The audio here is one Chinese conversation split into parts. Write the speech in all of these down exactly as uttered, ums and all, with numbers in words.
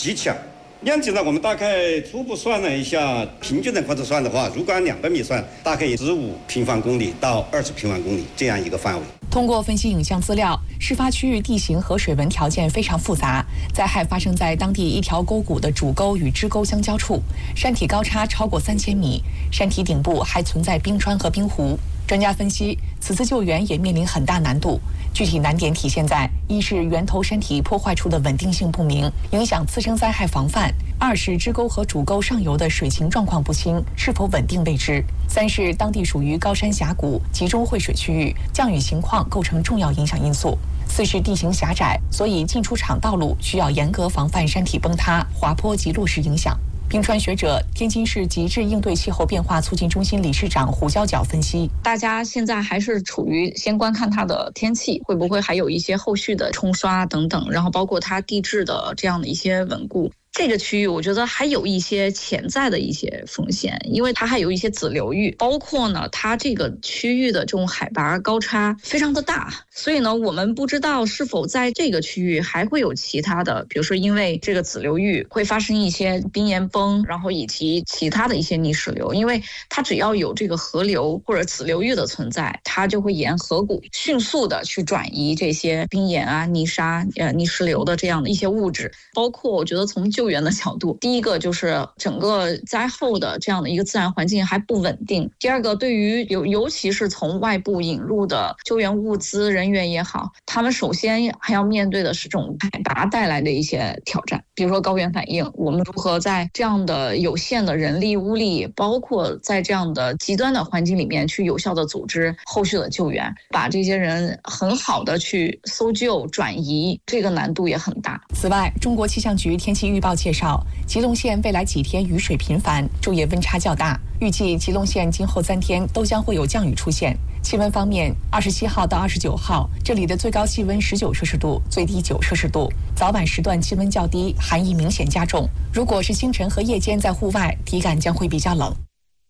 极强。量级呢，我们大概初步算了一下，平均的或者算的话，如果按两百米算，大概十五平方公里到二十平方公里这样一个范围。 通过分析影像资料，事发区域地形和水文条件非常复杂，灾害发生在当地一条沟谷的主沟与支沟相交处，山体高差超过三千米，山体顶部还存在冰川和冰湖。专家分析，此次救援也面临很大难度。具体难点体现在：一是源头山体破坏处的稳定性不明，影响次生灾害防范；二是支沟和主沟上游的水情状况不清，是否稳定未知；三是当地属于高山峡谷，集中汇水区域，降雨情况构成重要影响因素；四是地形狭窄，所以进出场道路需要严格防范山体崩塌、滑坡及落石影响。冰川学者、天津市极致应对气候变化促进中心理事长胡娇角分析， 大家现在还是处于先观看它的天气，会不会还有一些后续的冲刷等等，然后包括它地质的这样的一些稳固。这个区域我觉得还有一些潜在的一些风险，因为它还有一些子流域，包括呢它这个区域的这种海拔高差非常的大，所以呢我们不知道是否在这个区域还会有其他的，比如说因为这个子流域会发生一些冰岩崩，然后以及其他的一些泥石流，因为它只要有这个河流或者子流域的存在，它就会沿河谷迅速的去转移这些冰岩啊、泥沙、呃泥石流的这样的一些物质。包括我觉得从救援的角度，第一个就是整个灾后的这样的一个自然环境还不稳定，第二个对于尤尤其是从外部引入的救援物资人员也好，他们首先还要面对的是这种海拔带来的一些挑战，比如说高原反应，我们如何在这样的有限的人力物力，包括在这样的极端的环境里面去有效的组织后续的救援，把这些人很好的去搜救转移，这个难度也很大。 此外，中国气象局天气预报介绍，吉隆县未来几天雨水频繁，昼夜温差较大，预计吉隆县今后三天都将会有降雨出现。气温方面，二十七号到二十九号，这里的最高气温十九摄氏度，最低九摄氏度。早晚时段气温较低，寒意明显加重。如果是清晨和夜间在户外，体感将会比较冷。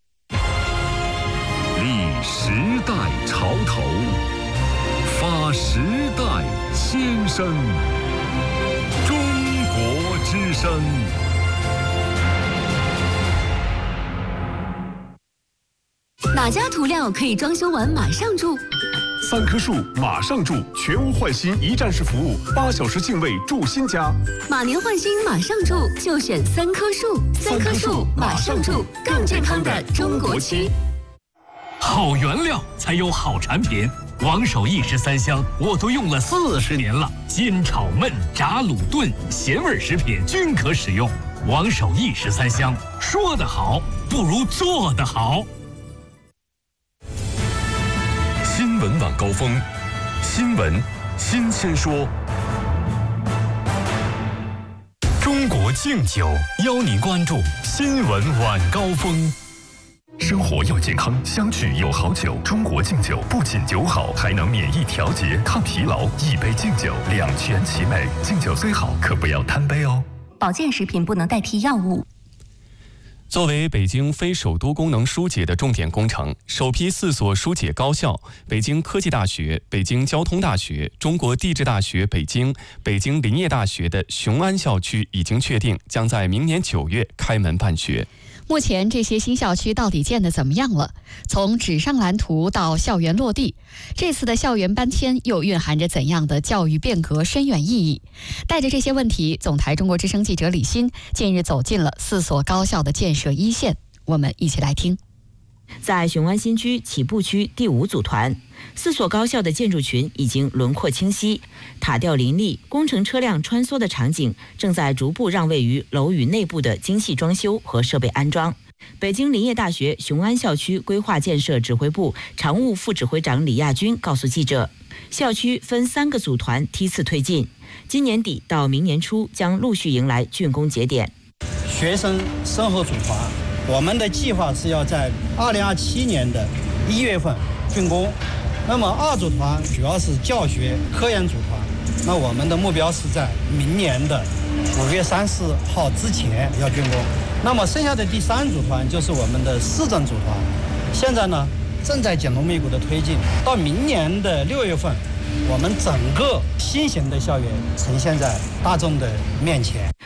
立时代潮头，发时代先声。中国之声。 哪家涂料可以装修完马上住？ 三棵树马上住，全屋换新一站式服务，八小时净位住新家。 马年换新马上住，就选三棵树。三棵树马上住，更健康的中国区。 好原料才有好产品。王守义十三香我都用了四十年了，煎炒焖炸卤炖咸味食品均可使用。王守义十三香，说得好不如做得好。 新闻晚高峰，新闻新鲜说。中国敬酒邀您关注新闻晚高峰。生活要健康，相聚有好酒。中国敬酒不仅酒好，还能免疫调节、抗疲劳。一杯敬酒，两全其美。敬酒虽好，可不要贪杯哦。 保健食品不能代替药物。 作为北京非首都功能疏解的重点工程，首批四所疏解高校——北京科技大学、北京交通大学、中国地质大学北京、北京林业大学的雄安校区已经确定将在明年九月开门办学。 目前这些新校区到底建得怎么样了？从纸上蓝图到校园落地，这次的校园搬迁又蕴含着怎样的教育变革深远意义？带着这些问题，总台中国之声记者李欣近日走进了四所高校的建设一线，我们一起来听。 在雄安新区起步区第五组团，四所高校的建筑群已经轮廓清晰，塔吊林立，工程车辆穿梭的场景正在逐步让位于楼宇内部的精细装修和设备安装。北京林业大学雄安校区规划建设指挥部常务副指挥长李亚军告诉记者，校区分三个组团梯次推进，今年底到明年初将陆续迎来竣工节点。 学生生活组团，我们的计划是要在二零二七年的一月份竣工。那么二组团主要是教学科研组团，那我们的目标是在明年的五月三十号之前要竣工。那么剩下的第三组团就是我们的市政组团，现在呢正在紧锣密鼓的推进，到明年的六月份，我们整个新型的校园呈现在大众的面前。